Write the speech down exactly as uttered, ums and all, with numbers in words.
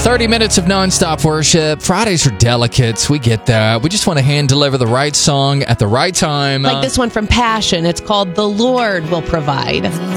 thirty minutes of nonstop worship. Fridays are delicate. We get that. We just want to hand deliver the right song at the right time. Like this one from Passion. It's called The Lord Will Provide.